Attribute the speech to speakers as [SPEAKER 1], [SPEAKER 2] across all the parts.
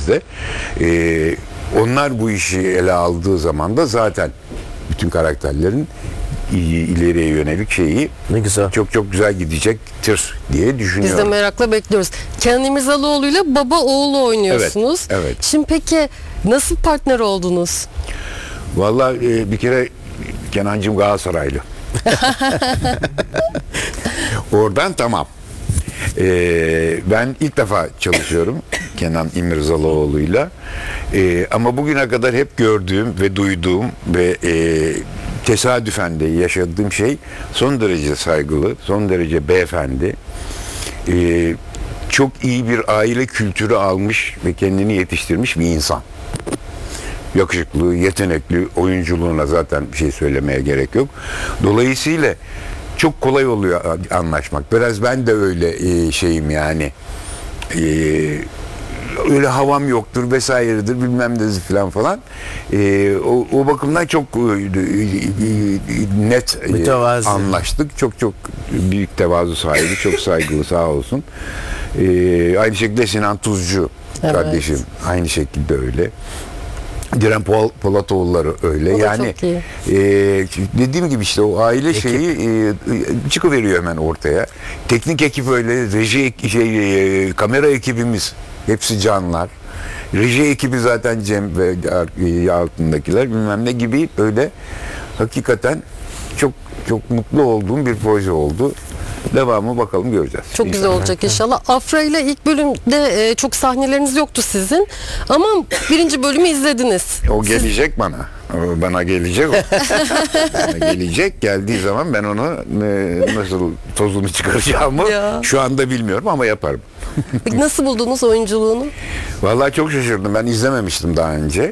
[SPEAKER 1] dizide. Onlar bu işi ele aldığı zaman da zaten bütün karakterlerin ileriye yönelik şeyi
[SPEAKER 2] Ne güzel.
[SPEAKER 1] çok çok güzel gidecektir diye düşünüyorum.
[SPEAKER 3] Biz de merakla bekliyoruz. Kenan İmirzalıoğlu ile baba oğlu oynuyorsunuz.
[SPEAKER 1] Evet, evet.
[SPEAKER 3] Şimdi peki nasıl partner oldunuz?
[SPEAKER 1] Vallahi bir kere Kenancığım Galatasaraylı. Oradan tamam. Ben ilk defa çalışıyorum Kenan İmirzalıoğlu'yla. Ama bugüne kadar hep gördüğüm ve duyduğum ve tesadüfen de yaşadığım şey son derece saygılı, son derece beyefendi. Çok iyi bir aile kültürü almış ve kendini yetiştirmiş bir insan. Yakışıklı, yetenekli, oyunculuğuna zaten bir şey söylemeye gerek yok. Dolayısıyla çok kolay oluyor anlaşmak. Biraz ben de öyle şeyim yani. Öyle havam yoktur vesairedir bilmem ne falan. O bakımdan çok net
[SPEAKER 2] Mütevazi.
[SPEAKER 1] anlaştık. Çok çok büyük tevazu sahibi, çok saygılı sağ olsun. Aynı şekilde Sinan Tuzcu kardeşim aynı şekilde öyle. Diren Polatoğulları öyle.
[SPEAKER 3] O da
[SPEAKER 1] Yani
[SPEAKER 3] çok iyi.
[SPEAKER 1] Dediğim gibi işte o aile şeyi çıkıveriyor hemen ortaya. Teknik ekip öyle, reji kamera ekibimiz hepsi canlar. Reji ekibi zaten Cem ve altındakiler bilmem ne gibi öyle hakikaten çok çok mutlu olduğum bir proje oldu. Devamı bakalım göreceğiz.
[SPEAKER 3] Çok güzel olacak inşallah. Afra ile ilk bölümde çok sahneleriniz yoktu sizin. Ama birinci bölümü izlediniz.
[SPEAKER 1] O gelecek bana. Bana gelecek o. Bana gelecek. Geldiği zaman ben onu nasıl tozunu çıkaracağımı
[SPEAKER 3] Ya.
[SPEAKER 1] şu anda bilmiyorum ama yaparım.
[SPEAKER 3] Peki nasıl buldunuz oyunculuğunu?
[SPEAKER 1] Vallahi çok şaşırdım. Ben izlememiştim daha önce.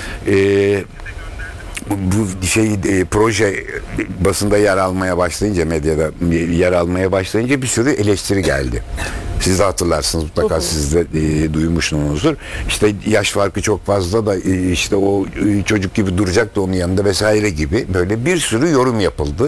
[SPEAKER 1] Bu proje basında yer almaya başlayınca, medyada yer almaya başlayınca bir sürü eleştiri geldi. Siz de hatırlarsınız mutlaka, siz de duymuşsunuzdur. İşte yaş farkı çok fazla da işte o çocuk gibi duracak da onun yanında vesaire gibi böyle bir sürü yorum yapıldı.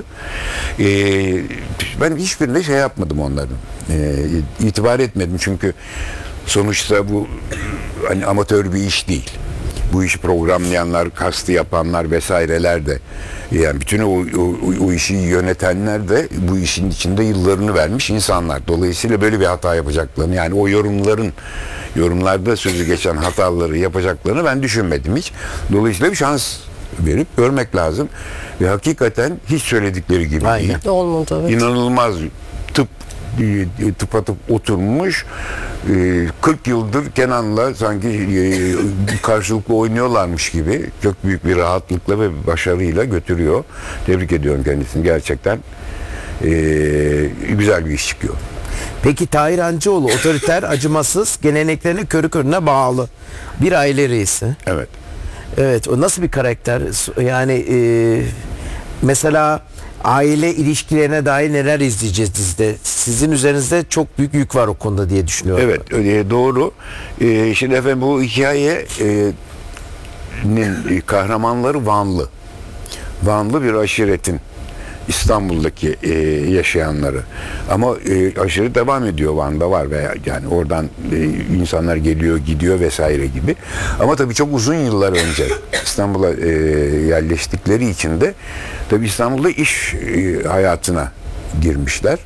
[SPEAKER 1] Ben hiçbirine şey yapmadım onların. İtibar etmedim çünkü sonuçta bu hani amatör bir iş değil. Bu işi programlayanlar, kastı yapanlar vesaireler de yani bütün o işi yönetenler de bu işin içinde yıllarını vermiş insanlar. Dolayısıyla böyle bir hata yapacaklarını yani o yorumlarda sözü geçen hataları yapacaklarını ben düşünmedim hiç. Dolayısıyla bir şans verip görmek lazım. Ve hakikaten hiç söyledikleri gibi değil.
[SPEAKER 3] Olmadı, evet.
[SPEAKER 1] İnanılmaz tıpatıp oturmuş. 40 yıldır Kenan'la sanki karşılıklı oynuyorlarmış gibi çok büyük bir rahatlıkla ve başarıyla götürüyor. Tebrik ediyorum kendisini. Gerçekten güzel bir iş çıkıyor.
[SPEAKER 2] Peki Tahir Hancıoğlu otoriter, acımasız, geleneklerine körü körüne bağlı bir aile reisi.
[SPEAKER 1] Evet.
[SPEAKER 2] Evet, o nasıl bir karakter? Yani mesela aile ilişkilerine dair neler izleyeceğiz dizide? Sizin üzerinizde çok büyük yük var o konuda diye düşünüyorum.
[SPEAKER 1] Evet, doğru. Şimdi efendim bu hikayenin kahramanları Vanlı. Vanlı bir aşiretin İstanbul'daki yaşayanları. Ama aşiret devam ediyor, Van'da var veya yani oradan insanlar geliyor gidiyor vesaire gibi. Ama tabii çok uzun yıllar önce İstanbul'a yerleştikleri için de tabii İstanbul'da iş hayatına girmişler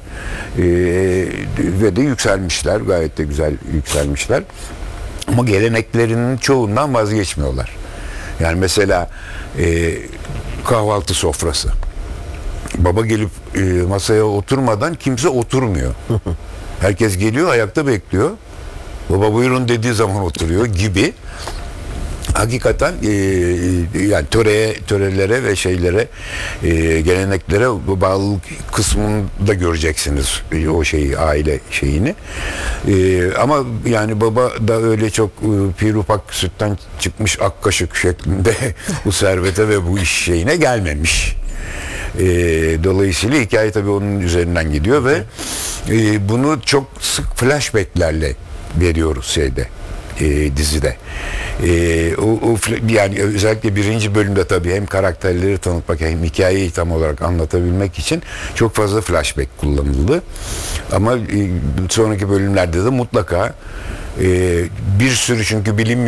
[SPEAKER 1] ve de yükselmişler, gayet de güzel yükselmişler. Ama geleneklerinin çoğundan vazgeçmiyorlar. Yani mesela kahvaltı sofrası. Baba gelip masaya oturmadan kimse oturmuyor. Herkes geliyor, ayakta bekliyor. Baba buyurun dediği zaman oturuyor gibi. Hakikaten yani törelere ve şeylere geleneklere bağlılık kısmında göreceksiniz o şeyi, aile şeyini. Ama yani baba da öyle çok pirupak sütten çıkmış ak kaşık şeklinde bu servete ve bu iş şeyine gelmemiş. Dolayısıyla hikaye tabii onun üzerinden gidiyor ve bunu çok sık flashbacklerle veriyoruz dizide. Yani özellikle birinci bölümde tabii hem karakterleri tanıtmak hem hikayeyi tam olarak anlatabilmek için çok fazla flashback kullanıldı. Ama sonraki bölümlerde de mutlaka bir sürü çünkü bilinmeyen